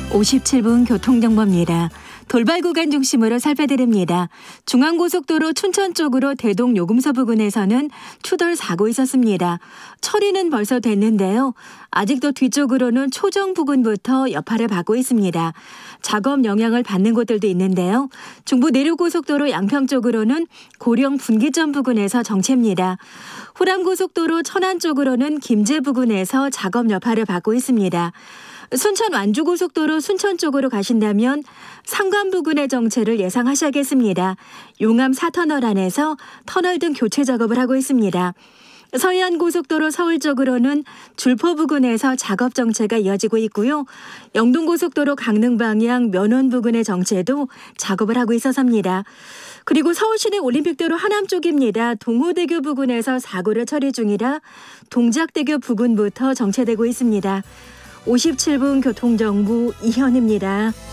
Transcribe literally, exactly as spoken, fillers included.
오십칠 분 교통정보입니다. 돌발 구간 중심으로 살펴드립니다. 중앙고속도로 춘천 쪽으로 대동 요금소 부근에서는 추돌 사고 있었습니다. 처리는 벌써 됐는데요. 아직도 뒤쪽으로는 초정 부근부터 여파를 받고 있습니다. 작업 영향을 받는 곳들도 있는데요. 중부 내륙고속도로 양평 쪽으로는 고령 분기점 부근에서 정체입니다. 호남고속도로 천안 쪽으로는 김제 부근에서 작업 여파를 받고 있습니다. 순천 완주고속도로 순천 쪽으로 가신다면 상관 부근의 정체를 예상하셔야겠습니다. 용암 사 터널 안에서 터널 등 교체 작업을 하고 있습니다. 서해안고속도로 서울 쪽으로는 줄포 부근에서 작업 정체가 이어지고 있고요. 영동고속도로 강릉 방향 면원 부근의 정체도 작업을 하고 있어서입니다. 그리고 서울시내 올림픽대로 하남 쪽입니다. 동호대교 부근에서 사고를 처리 중이라 동작대교 부근부터 정체되고 있습니다. 오십칠 분 교통정보 이현입니다.